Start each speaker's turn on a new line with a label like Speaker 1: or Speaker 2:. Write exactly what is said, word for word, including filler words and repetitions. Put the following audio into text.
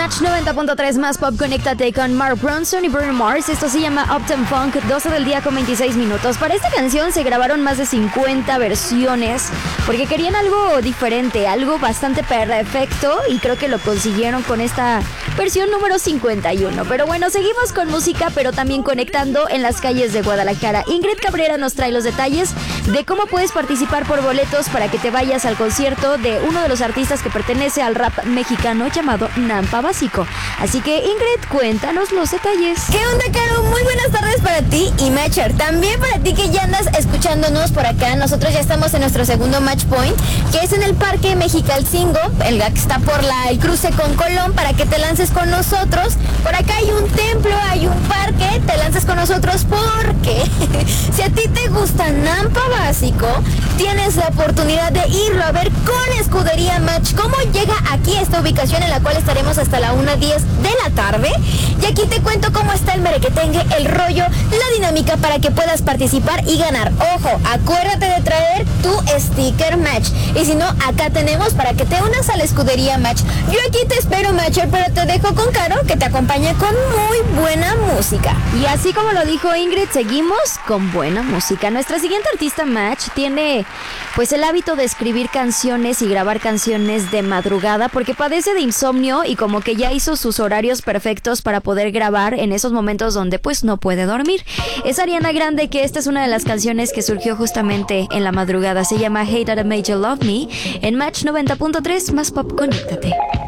Speaker 1: Match noventa punto tres más pop, conéctate con Mark Ronson y Bruno Mars. Esto se llama Uptown Funk, doce del día con veintiséis minutos. Para esta canción se grabaron más de cincuenta versiones porque querían algo diferente, algo bastante perfecto, y creo que lo consiguieron con esta versión número cincuenta y uno. Pero bueno, seguimos con música, pero también conectando en las calles de Guadalajara. Ingrid Cabrera nos trae los detalles de cómo puedes participar por boletos para que te vayas al concierto de uno de los artistas que pertenece al rap mexicano llamado Nampa Básico. Así que Ingrid, cuéntanos los detalles.
Speaker 2: ¿Qué onda, Caro? Muy buenas tardes para ti y Matcher. También para ti que ya andas escuchándonos por acá. Nosotros ya estamos en nuestro segundo Match Point, que es en el Parque Mexicalcingo, el que está por la, el cruce con Colón, para que te lances con nosotros. Por acá hay un templo, hay un parque, te lances con nosotros porque si a ti te gusta Nampa Básico, tienes la oportunidad de irlo a ver con Escudería Match. ¿Cómo llega aquí a esta ubicación en la cual estaremos hasta la una diez de la tarde? Y aquí te cuento cómo está el merequetengue, el rollo, la dinámica para que puedas participar y ganar. Ojo, acuérdate de traer tu sticker Match. Y si no, acá tenemos para que te unas a la Escudería Match. Yo aquí te espero, Matcher, pero te dejo con Caro, que te acompañe con muy buena música.
Speaker 1: Y así como lo dijo Ingrid, seguimos con buena música. Nuestra siguiente artista Match tiene pues el hábito de escribir canciones y grabar canciones de madrugada porque padece de insomnio y como que ya hizo sus horarios perfectos para poder grabar en esos momentos donde pues no puede dormir. Es Ariana Grande, que esta es una de las canciones que surgió justamente en la madrugada. Se llama Hate That I Made You Love Me en Match noventa punto tres más pop, conéctate.